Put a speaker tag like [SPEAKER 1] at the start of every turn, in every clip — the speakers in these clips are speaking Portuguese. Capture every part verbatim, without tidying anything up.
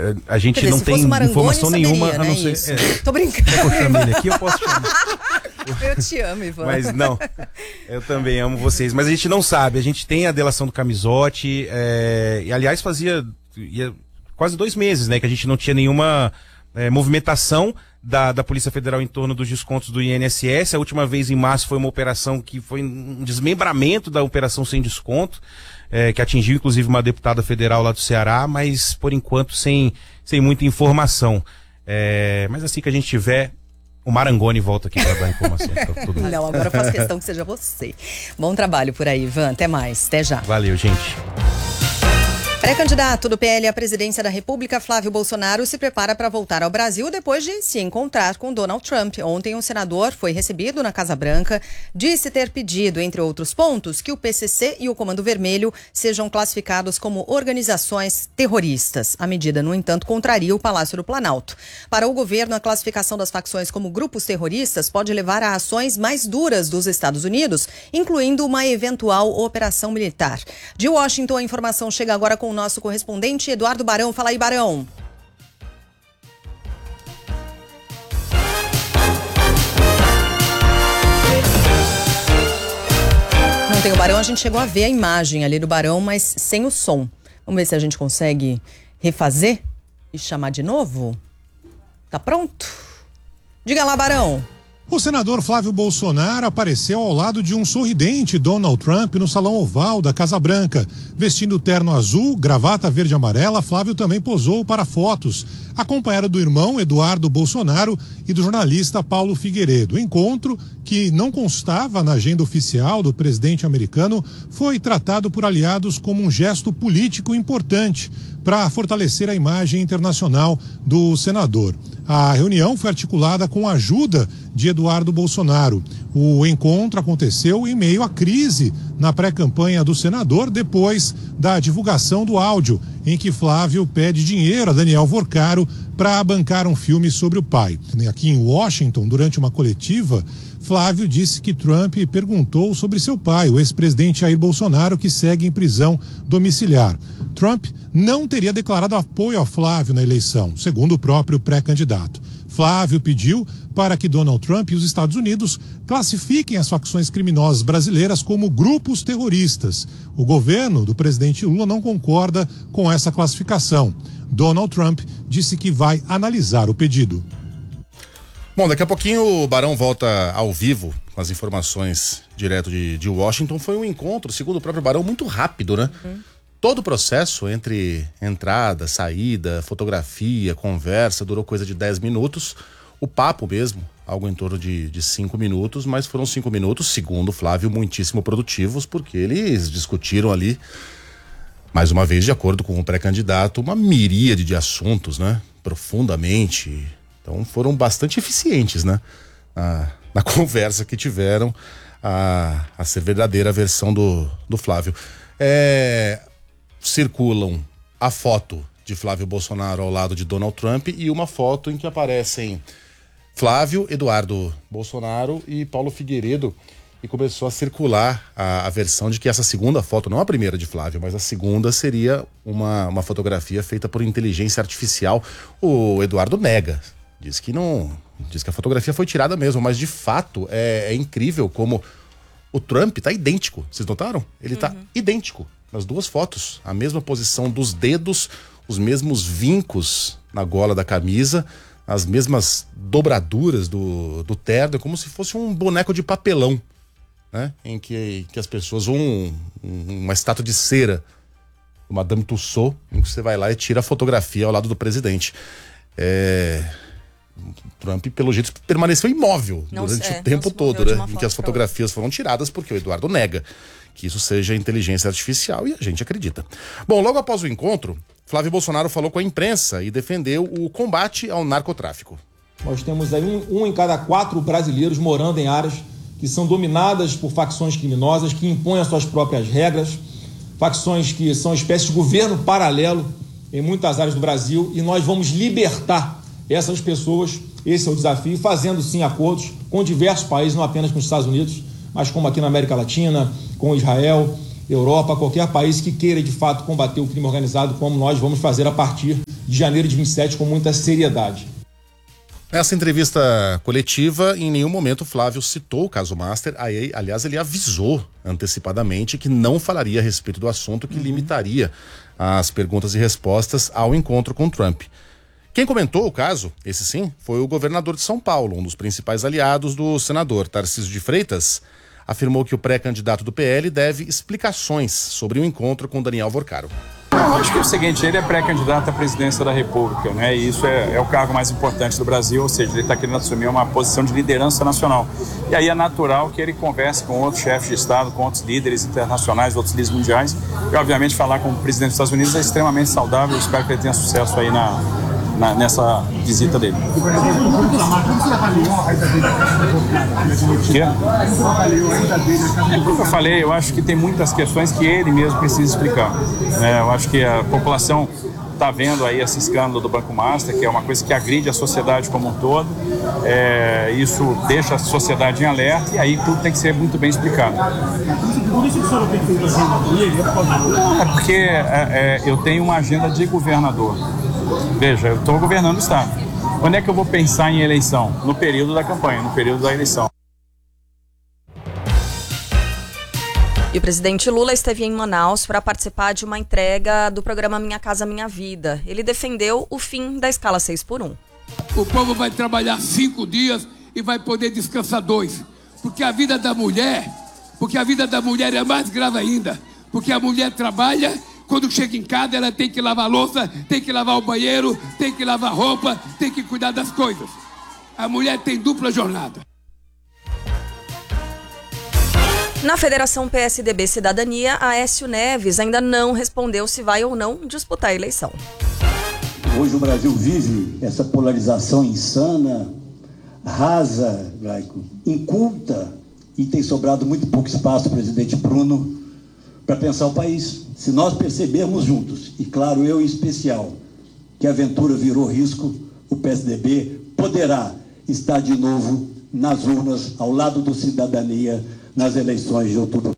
[SPEAKER 1] a gente
[SPEAKER 2] dizer,
[SPEAKER 1] não tem informação
[SPEAKER 2] saberia,
[SPEAKER 1] nenhuma,
[SPEAKER 2] né,
[SPEAKER 1] a não ser...
[SPEAKER 2] isso.
[SPEAKER 1] É,
[SPEAKER 2] tô brincando.
[SPEAKER 1] eu chamei ele aqui, eu posso chamar.
[SPEAKER 2] Eu te amo, Ivan.
[SPEAKER 1] Mas não, eu também amo vocês. Mas a gente não sabe, a gente tem a delação do Camisotti, é, e aliás fazia ia, quase dois meses, né, que a gente não tinha nenhuma é, movimentação da, da Polícia Federal em torno dos descontos do I N S S. A última vez em março foi uma operação que foi um desmembramento da operação sem desconto, é, que atingiu inclusive uma deputada federal lá do Ceará, mas por enquanto sem, sem muita informação. É, mas assim que a gente tiver, o Marangoni volta aqui para dar informação. Pra todo mundo.
[SPEAKER 2] Não, agora eu faço questão que seja você. Bom trabalho por aí, Ivan. Até mais. Até já.
[SPEAKER 1] Valeu, gente.
[SPEAKER 2] Pré-candidato do P L à presidência da República, Flávio Bolsonaro, se prepara para voltar ao Brasil depois de se encontrar com Donald Trump. Ontem, o senador foi recebido na Casa Branca, disse ter pedido, entre outros pontos, que o P C C e o Comando Vermelho sejam classificados como organizações terroristas. A medida, no entanto, contraria o Palácio do Planalto. Para o governo, a classificação das facções como grupos terroristas pode levar a ações mais duras dos Estados Unidos, incluindo uma eventual operação militar. De Washington, a informação chega agora com o nosso correspondente Eduardo Barão. Fala aí, Barão. Não tem o Barão, a gente chegou a ver a imagem ali do Barão, mas sem o som. Vamos ver se a gente consegue refazer e chamar de novo. Tá pronto? Diga lá, Barão.
[SPEAKER 3] O senador Flávio Bolsonaro apareceu ao lado de um sorridente Donald Trump no Salão Oval da Casa Branca. Vestindo terno azul, gravata verde e amarela, Flávio também posou para fotos, acompanhado do irmão Eduardo Bolsonaro e do jornalista Paulo Figueiredo. O encontro, que não constava na agenda oficial do presidente americano, foi tratado por aliados como um gesto político importante para fortalecer a imagem internacional do senador. A reunião foi articulada com a ajuda de Eduardo Bolsonaro. O encontro aconteceu em meio à crise na pré-campanha do senador, depois da divulgação do áudio, em que Flávio pede dinheiro a Daniel Vorcaro para bancar um filme sobre o pai. Aqui em Washington, durante uma coletiva, Flávio disse que Trump perguntou sobre seu pai, o ex-presidente Jair Bolsonaro, que segue em prisão domiciliar. Trump não teria declarado apoio a Flávio na eleição, segundo o próprio pré-candidato. Flávio pediu para que Donald Trump e os Estados Unidos classifiquem as facções criminosas brasileiras como grupos terroristas. O governo do presidente Lula não concorda com essa classificação. Donald Trump disse que vai analisar o pedido.
[SPEAKER 4] Bom, daqui a pouquinho o Barão volta ao vivo com as informações direto de, de Washington. Foi um encontro, segundo o próprio Barão, muito rápido, né? Uhum. Todo o processo entre entrada, saída, fotografia, conversa, durou coisa de dez minutos. O papo mesmo, algo em torno de, de cinco minutos, mas foram cinco minutos, segundo Flávio, muitíssimo produtivos, porque eles discutiram ali, mais uma vez, de acordo com o pré-candidato, uma miríade de assuntos, né? Profundamente. Então foram bastante eficientes, né? Ah, na conversa que tiveram, a, a ser verdadeira versão do, do Flávio. É... circulam a foto de Flávio Bolsonaro ao lado de Donald Trump e uma foto em que aparecem Flávio, Eduardo Bolsonaro e Paulo Figueiredo, e começou a circular a, a versão de que essa segunda foto, não a primeira de Flávio, mas a segunda seria uma, uma fotografia feita por inteligência artificial. O Eduardo nega, diz que não, diz que a fotografia foi tirada mesmo, mas de fato é, é incrível como o Trump tá idêntico, vocês notaram? Ele tá uhum. idêntico nas duas fotos, a mesma posição dos dedos, os mesmos vincos na gola da camisa, as mesmas dobraduras do, do terno, como se fosse um boneco de papelão, né? Em que, que as pessoas, um, uma estátua de cera, Madame Tussauds, em que você vai lá e tira a fotografia ao lado do presidente. É... Trump, pelo jeito, permaneceu imóvel não, durante é, o tempo todo, né? Em que as fotografias foram tiradas, porque o Eduardo nega que isso seja inteligência artificial, e a gente acredita. Bom, logo após o encontro, Flávio Bolsonaro falou com a imprensa e defendeu o combate ao narcotráfico.
[SPEAKER 5] Nós temos aí um, um em cada quatro brasileiros morando em áreas que são dominadas por facções criminosas, que impõem as suas próprias regras, facções que são espécies de governo paralelo em muitas áreas do Brasil, e nós vamos libertar essas pessoas. Esse é o desafio, fazendo sim acordos com diversos países, não apenas com os Estados Unidos, mas como aqui na América Latina, com Israel, Europa, qualquer país que queira de fato combater o crime organizado, como nós vamos fazer a partir de janeiro de vinte e sete com muita seriedade.
[SPEAKER 4] Nessa entrevista coletiva, em nenhum momento Flávio citou o caso Master. Aí, aliás, ele avisou antecipadamente que não falaria a respeito do assunto, que limitaria as perguntas e respostas ao encontro com Trump. Quem comentou o caso, esse sim, foi o governador de São Paulo, um dos principais aliados do senador Tarcísio de Freitas, afirmou que o pré-candidato do P L deve explicações sobre o encontro com Daniel Vorcaro.
[SPEAKER 6] Eu acho que é o seguinte, ele é pré-candidato à presidência da República, né? E isso é, é o cargo mais importante do Brasil, ou seja, ele está querendo assumir uma posição de liderança nacional. E aí é natural que ele converse com outros chefes de Estado, com outros líderes internacionais, outros líderes mundiais. E, obviamente, falar com o presidente dos Estados Unidos é extremamente saudável. Eu espero que ele tenha sucesso aí na, na, nessa visita dele. O quê? É como eu falei, eu acho que tem muitas questões que ele mesmo precisa explicar. É, eu acho que a população está vendo aí esse escândalo do Banco Master, que é uma coisa que agride a sociedade como um todo. É, isso deixa a sociedade em alerta e aí tudo tem que ser muito bem explicado. É porque é, é, eu tenho uma agenda de governador. Veja, eu estou governando o Estado. Quando é que eu vou pensar em eleição? No período da campanha, no período da eleição.
[SPEAKER 2] E o presidente Lula esteve em Manaus para participar de uma entrega do programa Minha Casa Minha Vida. Ele defendeu o fim da escala seis por um.
[SPEAKER 7] O povo vai trabalhar cinco dias e vai poder descansar dois. Porque a vida da mulher, porque a vida da mulher é mais grave ainda. Porque a mulher trabalha, quando chega em casa ela tem que lavar a louça, tem que lavar o banheiro, tem que lavar roupa, tem que cuidar das coisas. A mulher tem dupla jornada.
[SPEAKER 2] Na Federação P S D B Cidadania, Aécio Neves ainda não respondeu se vai ou não disputar a eleição.
[SPEAKER 8] Hoje o Brasil vive essa polarização insana, rasa, Gaico, inculta, e tem sobrado muito pouco espaço, presidente Bruno, para pensar o país. Se nós percebermos juntos, e claro, eu em especial, que a aventura virou risco, o P S D B poderá estar de novo nas urnas, ao lado do Cidadania, nas eleições de outubro.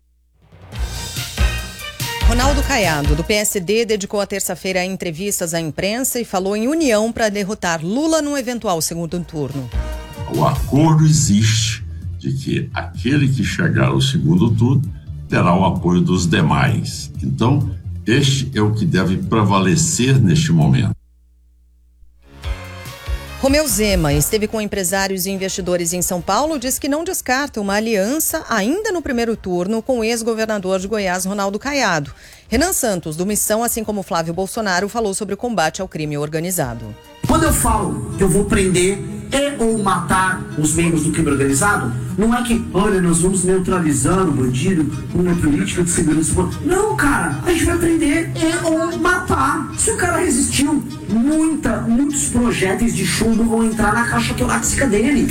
[SPEAKER 2] Ronaldo Caiado, do P S D, dedicou a terça-feira a entrevistas à imprensa e falou em união para derrotar Lula num eventual segundo turno.
[SPEAKER 9] O acordo existe de que aquele que chegar ao segundo turno terá o apoio dos demais. Então, este é o que deve prevalecer neste momento.
[SPEAKER 2] Romeu Zema esteve com empresários e investidores em São Paulo e diz que não descarta uma aliança ainda no primeiro turno com o ex-governador de Goiás, Ronaldo Caiado. Renan Santos, do Missão, assim como Flávio Bolsonaro, falou sobre o combate ao crime organizado.
[SPEAKER 10] Quando eu falo que eu vou prender e ou matar os membros do crime organizado, não é que, olha, nós vamos neutralizar o bandido com uma política de segurança. Não, cara, a gente vai prender e ou matar. Se o cara resistiu, muita, muitos projéteis de chumbo vão entrar na caixa torácica dele.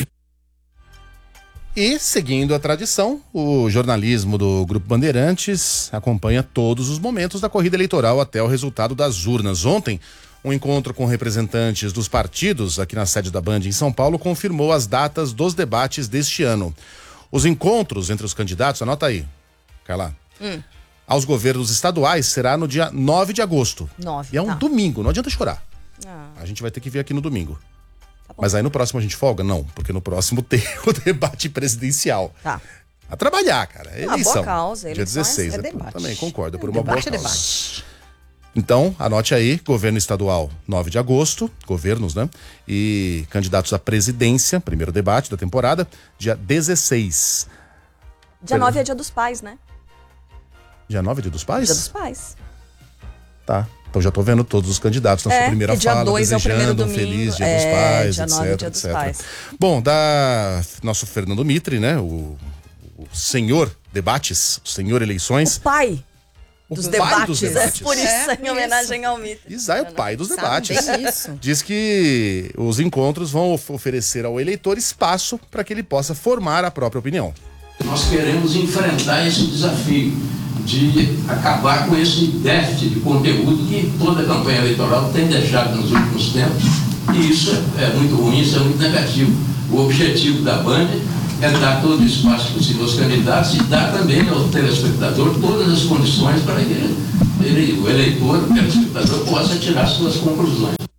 [SPEAKER 4] E, seguindo a tradição, o jornalismo do Grupo Bandeirantes acompanha todos os momentos da corrida eleitoral até o resultado das urnas. Ontem, um encontro com representantes dos partidos aqui na sede da Band em São Paulo confirmou as datas dos debates deste ano. Os encontros entre os candidatos, anota aí, cai lá, hum. aos governos estaduais será no dia nove de agosto.
[SPEAKER 2] nove,
[SPEAKER 4] e é um
[SPEAKER 2] tá.
[SPEAKER 4] domingo, não adianta chorar.
[SPEAKER 2] Ah.
[SPEAKER 4] A gente vai ter que vir aqui no domingo. Tá, mas aí no próximo a gente folga? Não, porque no próximo tem o debate presidencial.
[SPEAKER 2] Tá.
[SPEAKER 4] A trabalhar, cara. É eleição.
[SPEAKER 2] Uma boa causa.
[SPEAKER 4] Dia dezesseis.
[SPEAKER 2] É
[SPEAKER 4] É,
[SPEAKER 2] debate.
[SPEAKER 4] também concordo, é por
[SPEAKER 2] é
[SPEAKER 4] uma
[SPEAKER 2] debate,
[SPEAKER 4] boa causa.
[SPEAKER 2] Debate.
[SPEAKER 4] Então, anote aí, governo estadual, nove de agosto, governos, né? E candidatos à presidência, primeiro debate da temporada, dia dezesseis.
[SPEAKER 2] Dia nove é dia dos pais, né?
[SPEAKER 4] Dia nove é dia dos pais?
[SPEAKER 2] Dia dos pais.
[SPEAKER 4] Tá. Então já tô vendo todos os candidatos na
[SPEAKER 2] é,
[SPEAKER 4] sua primeira
[SPEAKER 2] e dia
[SPEAKER 4] fala,
[SPEAKER 2] dois
[SPEAKER 4] desejando
[SPEAKER 2] é o primeiro
[SPEAKER 4] um
[SPEAKER 2] domingo.
[SPEAKER 4] feliz dia
[SPEAKER 2] é,
[SPEAKER 4] dos pais,
[SPEAKER 2] dia nove,
[SPEAKER 4] etc,
[SPEAKER 2] dia dos
[SPEAKER 4] etcétera.
[SPEAKER 2] Pais.
[SPEAKER 4] Bom, da nosso Fernando Mitre, né? O, o senhor debates, o senhor eleições.
[SPEAKER 2] O pai.
[SPEAKER 4] O
[SPEAKER 2] Dos
[SPEAKER 4] pai
[SPEAKER 2] debates.
[SPEAKER 4] dos debates.
[SPEAKER 2] É por isso,
[SPEAKER 4] é,
[SPEAKER 2] em homenagem ao Mitre.
[SPEAKER 4] Isa é o pai dos
[SPEAKER 2] Sabe
[SPEAKER 4] debates.
[SPEAKER 2] bem isso.
[SPEAKER 4] Diz que os encontros vão of- oferecer ao eleitor espaço para que ele possa formar a própria opinião.
[SPEAKER 11] Nós queremos enfrentar esse desafio de acabar com esse déficit de conteúdo que toda a campanha eleitoral tem deixado nos últimos tempos. E isso é, é muito ruim, isso é muito negativo. O objetivo da Band é dar todo o espaço possível aos candidatos e dar também ao telespectador todas as condições para que ele, ele, o eleitor, o telespectador, possa tirar suas conclusões.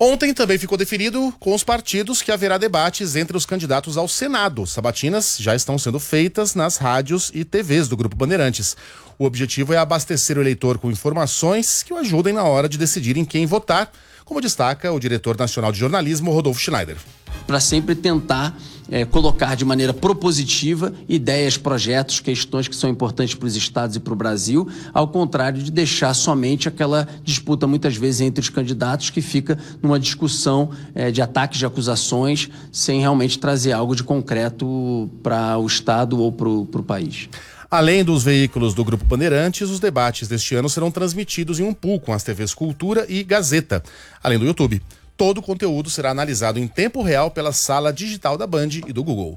[SPEAKER 4] Ontem também ficou definido com os partidos que haverá debates entre os candidatos ao Senado. Sabatinas já estão sendo feitas nas rádios e T Vs do Grupo Bandeirantes. O objetivo é abastecer o eleitor com informações que o ajudem na hora de decidir em quem votar, como destaca o diretor nacional de jornalismo, Rodolfo Schneider.
[SPEAKER 12] Para sempre tentar é, colocar de maneira propositiva ideias, projetos, questões que são importantes para os estados e para o Brasil, ao contrário de deixar somente aquela disputa muitas vezes entre os candidatos que fica numa discussão é, de ataques, de acusações, sem realmente trazer algo de concreto para o estado ou para o país.
[SPEAKER 4] Além dos veículos do Grupo Bandeirantes, os debates deste ano serão transmitidos em um pool com as T Vs Cultura e Gazeta, além do YouTube. Todo o conteúdo será analisado em tempo real pela sala digital da Band e do Google.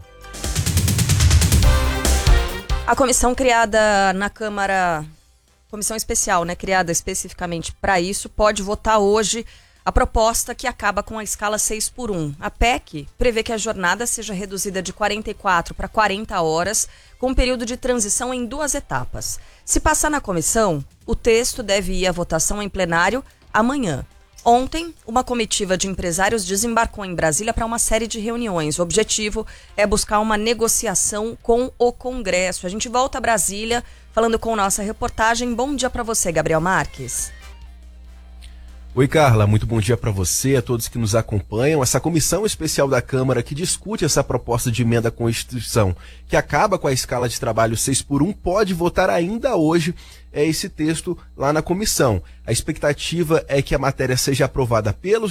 [SPEAKER 13] A comissão criada na Câmara, comissão especial, né, criada especificamente para isso, pode votar hoje a proposta que acaba com a escala seis por um. A P E C prevê que a jornada seja reduzida de quarenta e quatro para quarenta horas, com um período de transição em duas etapas. Se passar na comissão, o texto deve ir à votação em plenário amanhã. Ontem, uma comitiva de empresários desembarcou em Brasília para uma série de reuniões. O objetivo é buscar uma negociação com o Congresso. A gente volta a Brasília falando com nossa reportagem. Bom dia para você, Gabriel Marques.
[SPEAKER 14] Oi, Carla, muito bom dia para você, a todos que nos acompanham. Essa comissão especial da Câmara que discute essa proposta de emenda à Constituição, que acaba com a escala de trabalho seis por um, pode votar ainda hoje é, esse texto lá na comissão. A expectativa é que a matéria seja aprovada pelos